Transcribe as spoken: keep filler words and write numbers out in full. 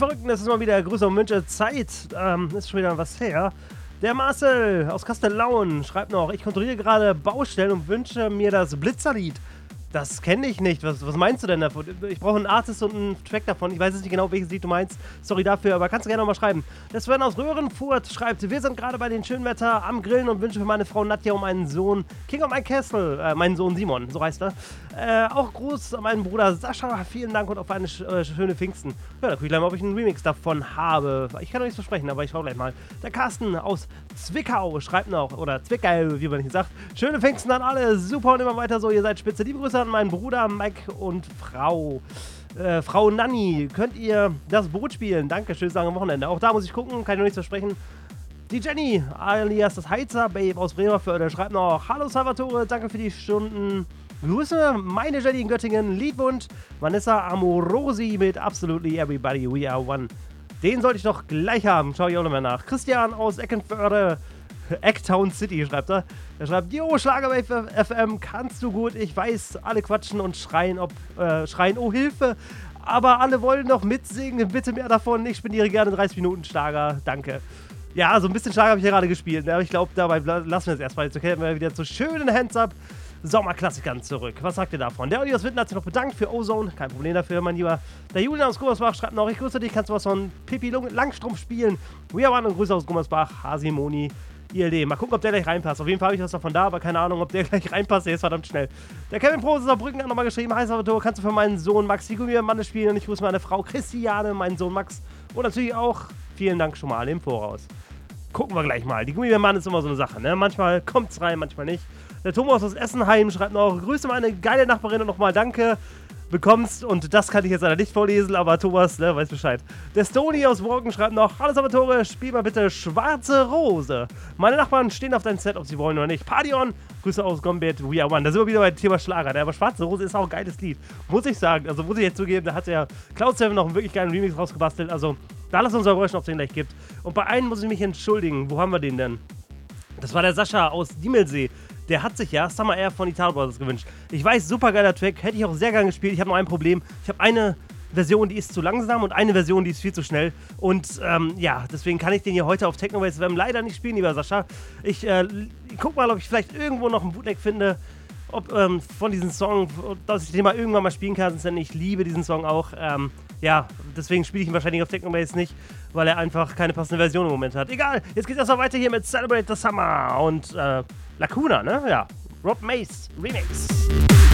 Verrückten, es ist mal wieder Grüße und Wünsche Zeit. Ähm, ist schon wieder was her. Der Marcel aus Kastellaun schreibt noch, ich kontrolliere gerade Baustellen und wünsche mir das Blitzerlied. Das kenne ich nicht. Was, was meinst du denn davon? Ich brauche einen Artist und einen Track davon. Ich weiß jetzt nicht genau, welches Lied du meinst. Sorry dafür, aber kannst du gerne nochmal schreiben. Der Sven aus Röhrenfurt schreibt, wir sind gerade bei den schönen Wetter am Grillen und wünsche für meine Frau Nadja und meinen Sohn King of My Castle, äh, meinen Sohn Simon, so heißt er. Äh, auch Gruß an meinen Bruder Sascha, vielen Dank und auf eine äh, schöne Pfingsten. Ja, da gucke ich gleich mal, ob ich einen Remix davon habe. Ich kann noch nichts versprechen, aber ich schaue gleich mal. Der Carsten aus Zwickau schreibt noch, oder Zwickau, wie man nicht sagt, schöne Pfingsten an alle, super und immer weiter so, ihr seid spitze. Liebe Grüße an meinen Bruder Mike und Frau. Äh, Frau Nanni, könnt ihr das Boot spielen? Danke, schönes langes Wochenende. Auch da muss ich gucken, kann ich noch nichts versprechen. Die Jenny, alias das Heizer-Babe aus Bremerförde, schreibt noch, hallo Salvatore, danke für die Stunden. Grüße, meine Jenny in Göttingen, Liedwunsch, Vanessa Amorosi mit Absolutely Everybody, We Are One. Den sollte ich doch gleich haben, schau ich auch nochmal nach. Christian aus Eckenförde, Ecktown City schreibt er. Er schreibt, jo, Schlagerwave F M, kannst du gut, ich weiß, alle quatschen und schreien, ob, äh, schreien, oh Hilfe, aber alle wollen noch mitsingen, bitte mehr davon, ich spendiere gerne dreißig Minuten Schlager, danke. Ja, so ein bisschen Schlager habe ich ja gerade gespielt, aber ich glaube, dabei lassen wir es erstmal. Jetzt kehren wir wieder zu schönen Hands-Up Sommerklassikern zurück. Was sagt ihr davon? Der Audios Witten hat sich noch bedankt für Ozone. Kein Problem dafür, mein Lieber. Der Julian aus Gummersbach schreibt noch, ich grüße dich, kannst du was von Pippi Langstrumpf spielen? We are one und Grüße aus Gummersbach, Hasimoni, I L D. Mal gucken, ob der gleich reinpasst. Auf jeden Fall habe ich was davon da, aber keine Ahnung, ob der gleich reinpasst. Der ist verdammt schnell. Der Kevin Pro aus Saarbrücken hat nochmal geschrieben, hi Salvatore, kannst du für meinen Sohn Max die Gummibärmanne spielen? Und ich grüße meine Frau Christiane, meinen Sohn Max und natürlich auch vielen Dank schon mal im Voraus. Gucken wir gleich mal. Die Gummibärmann ist immer so eine Sache, ne? Manchmal kommt's rein, manchmal nicht. Der Thomas aus Essenheim schreibt noch, grüße meine geile Nachbarin und nochmal danke. Bekommst, und das kann ich jetzt leider nicht vorlesen, aber Thomas, ne, weiß Bescheid. Der Stony aus Morgen schreibt noch, hallo Salvatore, spiel mal bitte Schwarze Rose. Meine Nachbarn stehen auf deinem Set, ob sie wollen oder nicht. Pardion, Grüße aus Gombet, We Are One. Da sind wir wieder bei Thema Schlager, ne? Aber Schwarze Rose ist auch ein geiles Lied. Muss ich sagen, also muss ich jetzt zugeben, da hat der Cloud Seven noch einen wirklich geilen Remix rausgebastelt, also da lass uns mal überraschen, ob es den gleich gibt. Und bei einem muss ich mich entschuldigen, wo haben wir den denn? Das war der Sascha aus Diemelsee. Der hat sich ja Summer Air von Italo Brothers gewünscht. Ich weiß, super geiler Track, hätte ich auch sehr gern gespielt. Ich habe nur ein Problem. Ich habe eine Version, die ist zu langsam und eine Version, die ist viel zu schnell. Und ähm, ja, deswegen kann ich den hier heute auf Technobase S W M leider nicht spielen, lieber Sascha. Ich, äh, ich guck mal, ob ich vielleicht irgendwo noch einen Bootleg finde, ob ähm, von diesem Song, dass ich den mal irgendwann mal spielen kann, denn ich liebe diesen Song auch. Ähm, ja, deswegen spiele ich ihn wahrscheinlich auf Technobase nicht, weil er einfach keine passende Version im Moment hat. Egal, jetzt geht es erstmal weiter hier mit Celebrate the Summer und äh, Lacuna, ne? Ja, Rob Mace Remix.